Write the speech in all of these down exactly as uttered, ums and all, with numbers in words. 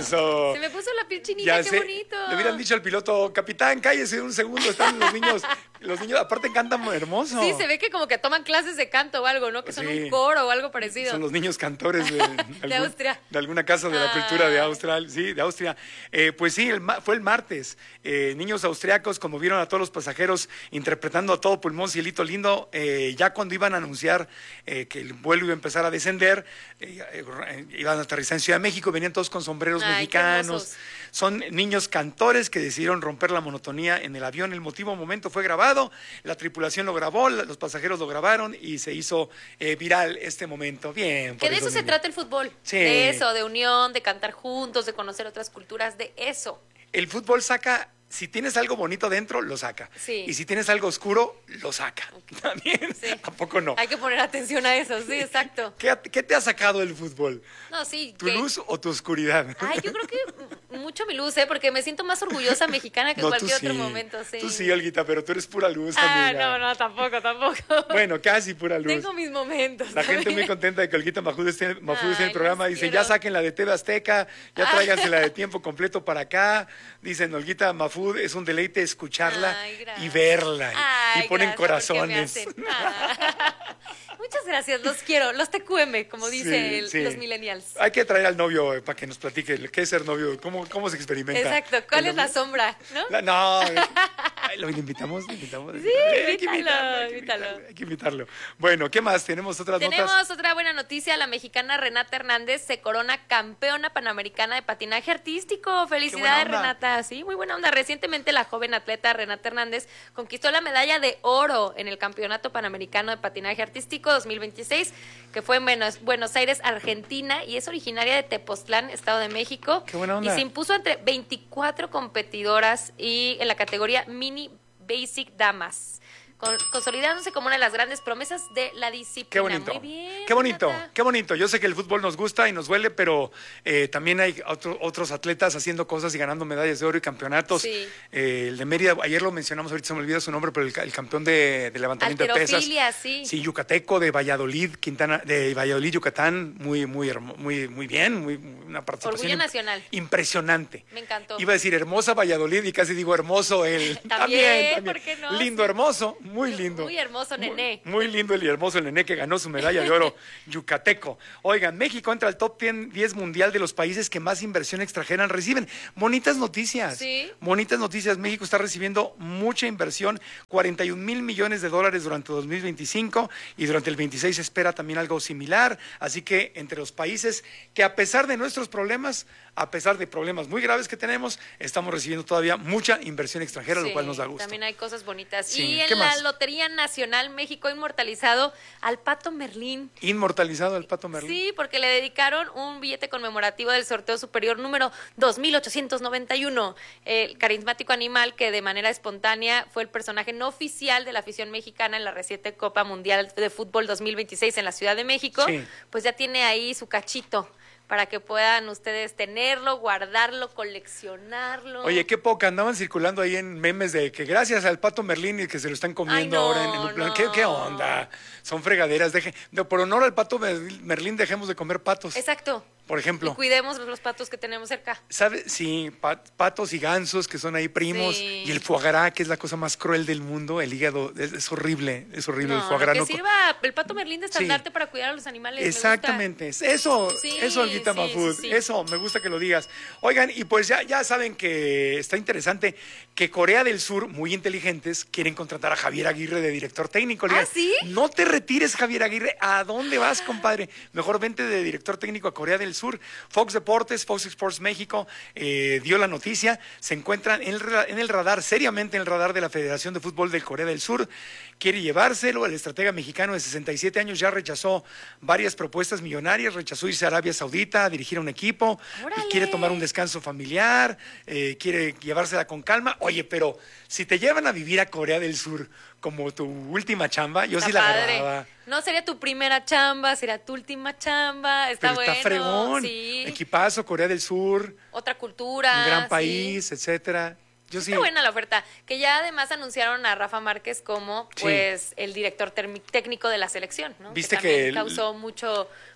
Eso. Se me puso la piel chinita, Ya qué sé. bonito. Le hubieran dicho al piloto, capitán, cállese un segundo, están los niños. Los niños, aparte cantan muy hermoso. Sí, se ve que como que toman clases de canto o algo, ¿no? Que son Sí. un coro o algo parecido. Son los niños cantores de, de, algún- Austria. de alguna casa de la cultura de Ay. Austria. Sí, de Austria. Eh, pues sí, el ma- fue el martes. Eh, niños austriacos conmovieron a todos los pasajeros interpretando a todo pulmón Cielito Lindo. Eh, ya cuando iban a anunciar eh, que el vuelo iba a empezar a descender, eh, eh, iban a aterrizar en Ciudad de México, venían todos con sombreros Ay, qué mexicanos. hermosos. Son niños cantores que decidieron romper la monotonía en el avión. El motivo momento fue grabado, la tripulación lo grabó, la- los pasajeros lo grabaron y se hizo eh, viral este momento. Bien. Que por de eso esos se niños. trata el fútbol. Sí. De eso, de unión, de cantar juntos, de conocer otras culturas, de eso. El fútbol saca, si tienes algo bonito dentro, lo saca. Sí. Y si tienes algo oscuro, lo saca. También. Sí. ¿A poco no? Hay que poner atención a eso, sí, exacto. ¿Qué, qué te ha sacado el fútbol? No, sí. ¿Tu que- luz o tu oscuridad? Ay, yo creo que m- mucho mi luz, ¿eh? Porque me siento más orgullosa mexicana que No, tú cualquier otro sí. momento, sí. Tú sí, Olguita, pero tú eres pura luz, Ah, amiga. no, no, tampoco, tampoco. Bueno, casi pura luz. Tengo mis momentos. La gente también. muy contenta de que Olguita Mahfouz esté, Mahfouz esté en Ay, el programa. los Dice, quiero. ya saquen la de T V Azteca, ya Ah. tráiganse la de tiempo completo para acá. Dicen, Olguita Mahfouz, es un deleite escucharla Ay, gracias. y verla. Ay, y ponen gracias, porque me corazones. hacen. Ah. Muchas gracias, los quiero. Los T Q M, como Sí, dicen el- sí. los millennials. Hay que traer al novio eh, para que nos platique qué es ser novio, cómo, cómo se experimenta. Exacto. ¿Cuál ¿El es la novio? sombra? ¿No? La- no, eh, ay, ¿lo invitamos? ¿Lo invitamos? Sí, Hay que invítalo, invitarlo, hay que invítalo. invitarlo, hay que invitarlo. Bueno, ¿qué más? Tenemos otras Tenemos notas. otra buena noticia. La mexicana Renata Hernández se corona campeona panamericana de patinaje artístico. Felicidades, Qué buena onda. Renata. Sí, muy buena onda. Recientemente la joven atleta Renata Hernández conquistó la medalla de oro en el Campeonato Panamericano de Patinaje Artístico dos mil veintiséis, que fue en Buenos, Buenos Aires, Argentina, y es originaria de Tepoztlán, Estado de México. Qué buena onda. Y se impuso entre veinticuatro competidoras y en la categoría Mini Basic Damas, con- consolidándose como una de las grandes promesas de la disciplina. Qué bonito. Muy bien, Qué bonito, Renata. qué bonito. Yo sé que el fútbol nos gusta y nos duele, pero eh, también hay otro- otros atletas haciendo cosas y ganando medallas de oro y campeonatos. Sí. Eh, el de Mérida, ayer lo mencionamos, ahorita se me olvida su nombre, pero el, ca- el campeón de, de levantamiento de pesas. Halterofilia, sí. Sí, yucateco de Valladolid, Quintana, de Valladolid, Yucatán, muy, muy, hermo- muy, muy bien, muy, muy- una participación Orgullo im- nacional. impresionante. Me encantó. Iba a decir hermosa Valladolid y casi digo hermoso él. También, ¿por qué no? Lindo, hermoso, muy lindo. Muy hermoso, nené. Muy, muy lindo el y hermoso el nené que ganó su medalla de oro yucateco. Oigan, México entra al top diez mundial de los países que más inversión extranjera reciben. Bonitas noticias. Sí. Bonitas noticias. México está recibiendo mucha inversión, cuarenta y un mil millones de dólares durante dos mil veinticinco y durante el veintiséis se espera también algo similar. Así que entre los países que a pesar de nuestros problemas, a pesar de problemas muy graves que tenemos, estamos recibiendo todavía mucha inversión extranjera, lo Sí, cual nos da gusto. También hay cosas bonitas. Sí, Y ¿qué en la más? Lotería Nacional, México ha inmortalizado al Pato Merlín. Inmortalizado el Pato Merlín. Sí, porque le dedicaron un billete conmemorativo del sorteo superior número dos mil ochocientos noventa y uno. El carismático animal que de manera espontánea fue el personaje no oficial de la afición mexicana en la reciente Copa Mundial de Fútbol dos mil veintiséis en la Ciudad de México, Sí. pues ya tiene ahí su cachito para que puedan ustedes tenerlo, guardarlo, coleccionarlo. Oye, qué poca, andaban circulando ahí en memes de que gracias al Pato Merlín y que se lo están comiendo Ay, no, ahora en, en un plan. no. ¿Qué, qué onda? Son fregaderas. Deje, de- por honor al Pato Mer- Merlín, dejemos de comer patos, Exacto. por Y ejemplo. cuidemos los patos que tenemos cerca. ¿Sabes? Sí, pa- patos y gansos que son ahí primos. Sí. Y el foie gras, que es la cosa más cruel del mundo. El hígado, es, es horrible, es horrible el No, foie lo gras. que no co- sirva el Pato Merlín de estandarte para cuidar a los animales. me gusta. Exactamente, eso, Sí, eso, Olguita sí, Mahfouz, sí, sí. eso, me gusta que lo digas. Oigan, y pues ya, ya saben que está interesante que Corea del Sur, muy inteligentes, quieren contratar a Javier Aguirre de director técnico. Le ¿Ah, digan, sí? No te retires, Javier Aguirre, ¿a dónde vas, compadre? Mejor vente de director técnico a Corea del Sur. Fox Deportes, Fox Sports México eh, dio la noticia, se encuentran en el, ra- en el radar, seriamente en el radar de la Federación de Fútbol de Corea del Sur. Quiere llevárselo, el estratega mexicano de sesenta y siete años ya rechazó varias propuestas millonarias, rechazó irse a Arabia Saudita a dirigir a un equipo, ¡Órale! y quiere tomar un descanso familiar, eh, quiere llevársela con calma. Oye, pero si te llevan a vivir a Corea del Sur como tu última chamba, yo Está sí la padre. agarraba. No sería tu primera chamba, sería tu última chamba. Está Pero bueno. está fregón, Sí. equipazo, Corea del Sur, Otra cultura. un gran sí. país, etcétera. Yo sí. Está buena la oferta. Que ya además anunciaron a Rafa Márquez como Sí. pues el director termi- técnico de la selección, ¿no? Viste también que el- causó mucho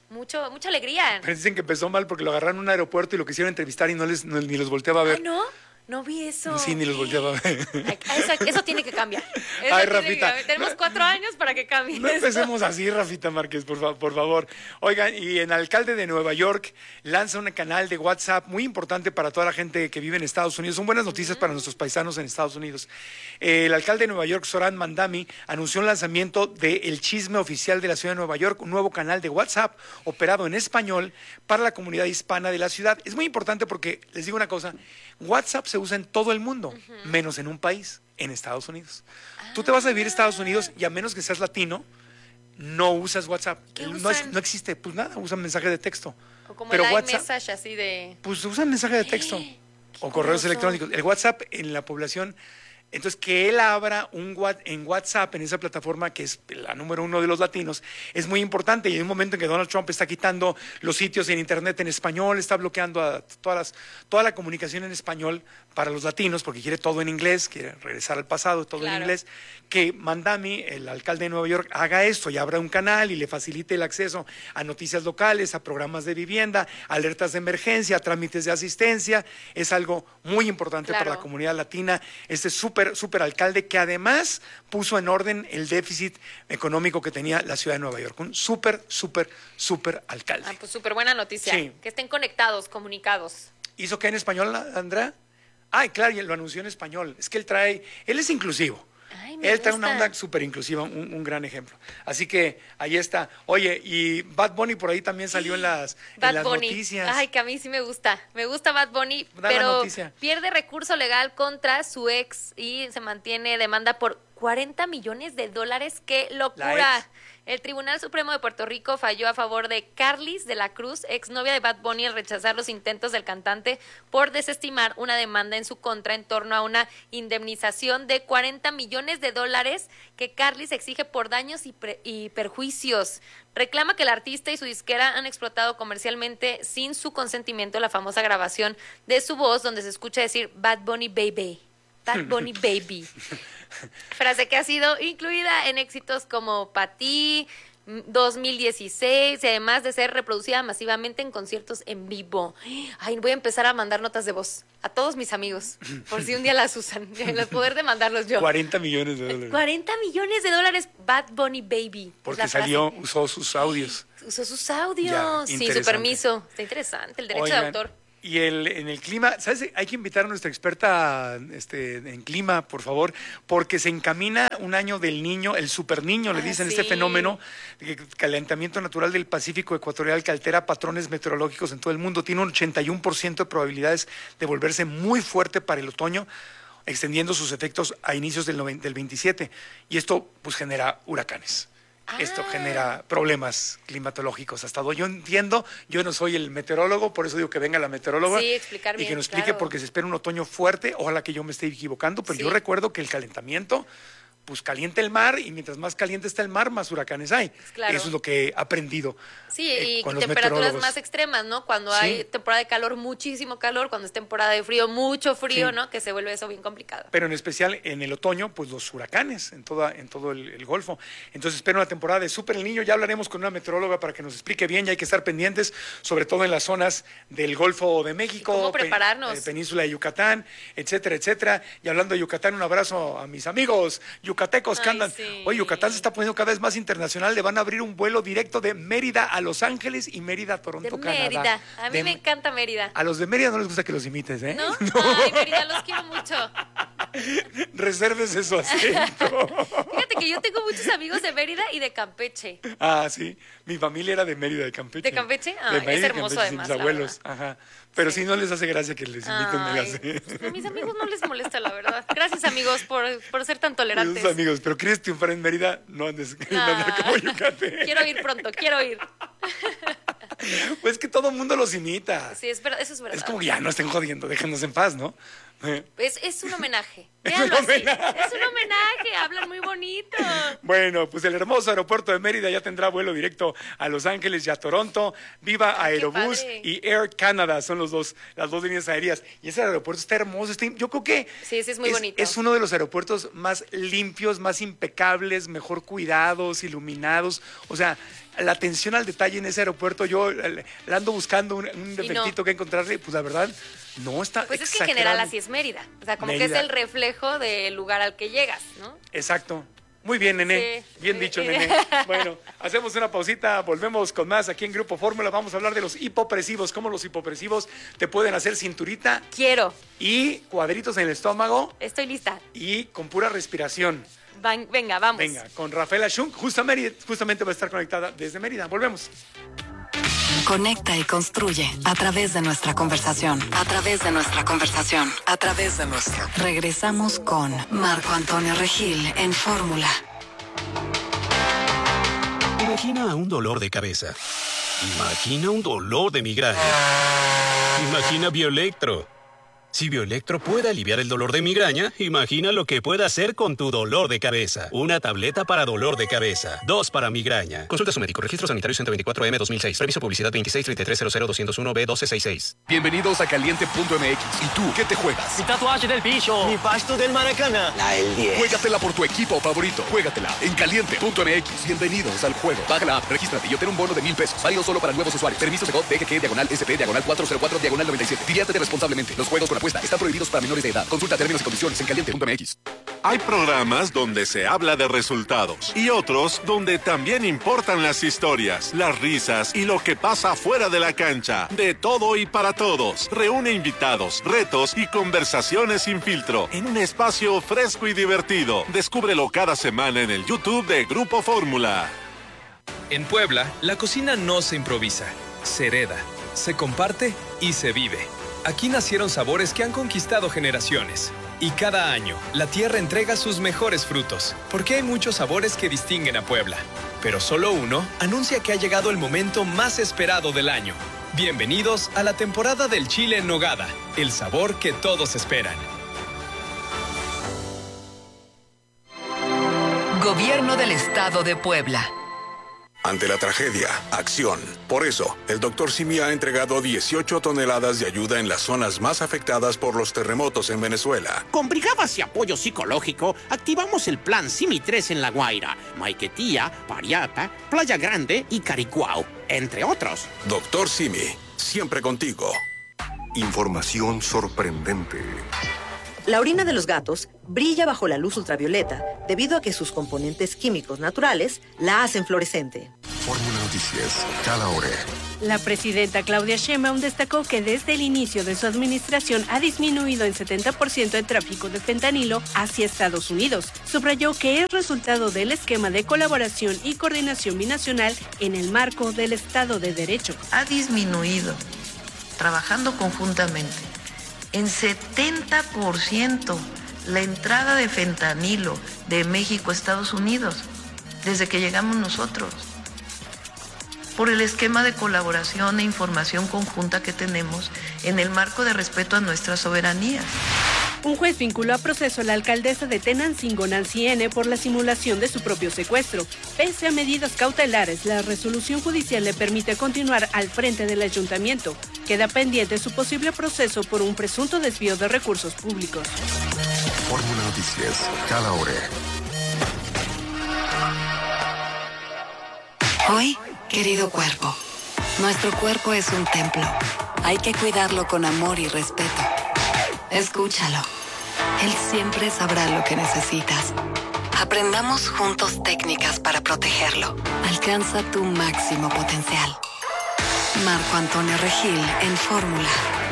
mucho, mucha alegría. Pero dicen que empezó mal porque lo agarraron en un aeropuerto y lo quisieron entrevistar y no les no- ni los volteaba a ver. Ay, ¿no? No vi eso. Sí, ni los volteaba a ver. Ay, Eso, eso tiene que cambiar. Eso Ay, tiene que Rafita. cambiar. Tenemos cuatro años para que cambie No esto. empecemos así, Rafita Márquez, por, fa- por favor. Oigan, y en Alcalde de Nueva York lanza un canal de WhatsApp muy importante para toda la gente que vive en Estados Unidos. Son buenas noticias para nuestros paisanos en Estados Unidos. Eh, el alcalde de Nueva York, Zoran Mandami, anunció el lanzamiento de El Chisme Oficial de la Ciudad de Nueva York, un nuevo canal de WhatsApp operado en español para la comunidad hispana de la ciudad. Es muy importante porque, les digo una cosa, WhatsApp se usa en todo el mundo, menos en un país, en Estados Unidos. Tú te vas a vivir a Estados Unidos y a menos que seas latino, no usas WhatsApp. ¿Qué No, es- usan? no existe, pues nada, usan mensaje de texto. O como Pero el WhatsApp, iMessage así de... pues usan mensaje de texto o correos curioso. electrónicos. El WhatsApp en la población, entonces que él abra un Wha- en WhatsApp, en esa plataforma que es la número uno de los latinos, es muy importante. Y en un momento en que Donald Trump está quitando los sitios en internet en español, está bloqueando a todas las, toda la comunicación en español para los latinos, porque quiere todo en inglés, quiere regresar al pasado, todo en Claro. inglés, que Mandami, el alcalde de Nueva York, haga esto y abra un canal y le facilite el acceso a noticias locales, a programas de vivienda, alertas de emergencia, a trámites de asistencia. Es algo muy importante Claro. para la comunidad latina. Este súper, súper alcalde que además puso en orden el déficit económico que tenía la ciudad de Nueva York. Un súper, súper, súper alcalde. Ah, pues súper buena noticia. Sí. Que estén conectados, comunicados. ¿Hizo qué en español, Andrea? Ay, claro, y lo anunció en español. Es que él trae, él es inclusivo. Ay, me Él trae una gusta. onda súper inclusiva, un, un gran ejemplo. Así que ahí está. Oye, y Bad Bunny por ahí también salió en las, en Bad las Bunny. noticias. Ay, que a mí sí me gusta. Me gusta Bad Bunny, Da la pero noticia. pierde recurso legal contra su ex y se mantiene demanda por cuarenta millones de dólares. ¡Qué La locura! ex. El Tribunal Supremo de Puerto Rico falló a favor de Carlis de la Cruz, exnovia de Bad Bunny, al rechazar los intentos del cantante por desestimar una demanda en su contra en torno a una indemnización de cuarenta millones de dólares que Carlis exige por daños y, pre- y perjuicios. Reclama que el artista y su disquera han explotado comercialmente sin su consentimiento la famosa grabación de su voz donde se escucha decir Bad Bunny Baby. Bad Bunny Baby. Frase que ha sido incluida en éxitos como Pa' ti, dos mil dieciséis y además de ser reproducida masivamente en conciertos en vivo. Ay, voy a empezar a mandar notas de voz a todos mis amigos, por si un día las usan, el poder de mandarlos yo. cuarenta millones de dólares. cuarenta millones de dólares, Bad Bunny Baby. es Porque la frase. salió, usó sus audios. Usó sus audios Ya, sin su interesante. permiso. Está interesante, el derecho Oigan, de autor. Y el, en el clima, ¿sabes? Hay que invitar a nuestra experta este, en clima, por favor, porque se encamina un año del niño, el super niño, le Ah, dicen, sí. este fenómeno de calentamiento natural del Pacífico ecuatorial que altera patrones meteorológicos en todo el mundo. Tiene un ochenta y uno por ciento de probabilidades de volverse muy fuerte para el otoño, extendiendo sus efectos a inicios del, noven- del veintisiete. Y esto, pues, genera huracanes. Esto Ah. genera problemas climatológicos. Hasta donde yo entiendo, yo no soy el meteorólogo, por eso digo que venga la meteoróloga Sí, explicar y bien, que nos explique claro. porque se espera un otoño fuerte. Ojalá que yo me esté equivocando, pero Sí. yo recuerdo que el calentamiento pues calienta el mar y mientras más caliente está el mar, más huracanes hay. Claro. Eso es lo que he aprendido. Sí, eh, y con los temperaturas meteorólogos. más extremas, ¿no? Cuando Sí. hay temporada de calor, muchísimo calor, cuando es temporada de frío, mucho frío, Sí. ¿no? Que se vuelve eso bien complicado. Pero en especial en el otoño, pues los huracanes en, toda, en todo el, el Golfo. Entonces espero una temporada de Súper el Niño. Ya hablaremos con una meteoróloga para que nos explique bien. Ya hay que estar pendientes, sobre todo en las zonas del Golfo de México, ¿Y cómo pe- prepararnos? eh, península de Yucatán, etcétera, etcétera. Y hablando de Yucatán, un abrazo a mis amigos yucatecos que Ay, andan. sí. Oye, Yucatán se está poniendo cada vez más internacional. Le van a abrir un vuelo directo de Mérida a Los Ángeles y Mérida a Toronto, De Canadá. Mérida. A mí De- me encanta Mérida. A los de Mérida no les gusta que los imites, ¿eh? ¿No? Ay, Mérida, los quiero mucho. Reserves su acento. Fíjate que yo tengo muchos amigos de Mérida y de Campeche. Ah, sí. Mi familia era de Mérida, de Campeche. ¿De Campeche? Ah, De es Mérida, de hermoso Campeche, sí, además, mis la abuelos. Ajá. Pero sí. Sí. no les hace gracia que les imiten el Ay, acento. pues a mis amigos no les molesta, la verdad. Gracias, amigos, por, por ser tan tolerantes. Tus amigos, pero quieres triunfar en Mérida, no andes no andes Ah, como Yucatán. Quiero ir pronto, quiero ir. Pues que todo el mundo los imita. Sí, es verdad, eso es verdad. Es como que ya no estén jodiendo, déjenos en paz, ¿no? Eh, Es, es un homenaje. Véanlo así. Es un homenaje, hablan muy bonito. Bueno, pues el hermoso aeropuerto de Mérida ya tendrá vuelo directo a Los Ángeles y a Toronto. Viva Aerobús y Air Canada son los dos, las dos líneas aéreas. Y ese aeropuerto está hermoso. Está, yo creo que sí, sí, es muy es, bonito. Es uno de los aeropuertos más limpios, más impecables, mejor cuidados, iluminados. O sea, la atención al detalle en ese aeropuerto, yo la ando buscando un, un defectito no. que encontrarle, pues la verdad, no está Pues es que en general así es Mérida, o sea, como Mérida. que es el reflejo del lugar al que llegas, ¿no? Exacto. Muy bien, Nene. Sí. Bien dicho, Nene. Bueno, hacemos una pausita, volvemos con más aquí en Grupo Fórmula. Vamos a hablar de los hipopresivos, cómo los hipopresivos te pueden hacer cinturita. Quiero. Y cuadritos en el estómago. Estoy lista. Y con pura respiración. Van, venga, vamos. Venga, con Rafaela Schunk, justamente, justamente va a estar conectada desde Mérida. Volvemos. Conecta y construye a través de nuestra conversación. A través de nuestra conversación. A través de nuestra. Regresamos con Marco Antonio Regil en Fórmula. Imagina un dolor de cabeza. Imagina un dolor de migraña. Imagina Bioelectro. Si Bioelectro puede aliviar el dolor de migraña, imagina lo que puede hacer con tu dolor de cabeza. Una tableta para dolor de cabeza. Dos para migraña. Consulta a su médico. Registro sanitario ciento veinticuatro M dos mil seis. Permiso publicidad veintiséis treinta y tres cero cero doscientos uno B doce sesenta y seis. Bienvenidos a Caliente punto M X. ¿Y tú qué te juegas? Mi tatuaje del bicho. Mi pasto del Maracaná. La el diez. Juégatela por tu equipo favorito. Juégatela en Caliente punto M X. Bienvenidos al juego. Baja la app, regístrate y obtén un bono de mil pesos. Válido solo para nuevos usuarios. Permiso de D G G, diagonal S P, diagonal cuatro cero cuatro, diagonal noventa y siete. Diviértete responsablemente. Los juegos con apuesta están prohibidos para menores de edad. Consulta términos y condiciones en Caliente punto M X. Hay programas donde se habla de resultados y otros donde también importan las historias, las risas y lo que pasa fuera de la cancha. De todo y para todos. Reúne invitados, retos y conversaciones sin filtro en un espacio fresco y divertido. Descúbrelo cada semana en el YouTube de Grupo Fórmula. En Puebla, la cocina no se improvisa, se hereda, se comparte y se vive. Aquí nacieron sabores que han conquistado generaciones. Y cada año, la tierra entrega sus mejores frutos, porque hay muchos sabores que distinguen a Puebla. Pero solo uno anuncia que ha llegado el momento más esperado del año. Bienvenidos a la temporada del chile en nogada, el sabor que todos esperan. Gobierno del Estado de Puebla. Ante la tragedia, acción. Por eso, el doctor Simi ha entregado dieciocho toneladas de ayuda en las zonas más afectadas por los terremotos en Venezuela. Con brigadas y apoyo psicológico, activamos el plan Simi tres en La Guaira, Maiquetía, Pariapa, Playa Grande y Caricuao, entre otros. Doctor Simi, siempre contigo. Información sorprendente. La orina de los gatos brilla bajo la luz ultravioleta debido a que sus componentes químicos naturales la hacen fluorescente. Fórmula Noticias, cada hora. La presidenta Claudia Sheinbaum destacó que desde el inicio de su administración ha disminuido en setenta por ciento el tráfico de fentanilo hacia Estados Unidos. Subrayó que es resultado del esquema de colaboración y coordinación binacional en el marco del Estado de Derecho. Ha disminuido, trabajando conjuntamente, en setenta por ciento la entrada de fentanilo de México a Estados Unidos desde que llegamos nosotros, por el esquema de colaboración e información conjunta que tenemos en el marco de respeto a nuestras soberanías. Un juez vinculó a proceso a la alcaldesa de Tenancingo, Nancy N., por la simulación de su propio secuestro. Pese a medidas cautelares, la resolución judicial le permite continuar al frente del ayuntamiento. Queda pendiente su posible proceso por un presunto desvío de recursos públicos. Fórmula Noticias, cada hora. Hoy, querido cuerpo, nuestro cuerpo es un templo. Hay que cuidarlo con amor y respeto. Escúchalo. Él siempre sabrá lo que necesitas. Aprendamos juntos técnicas para protegerlo. Alcanza tu máximo potencial. Marco Antonio Regil en Fórmula.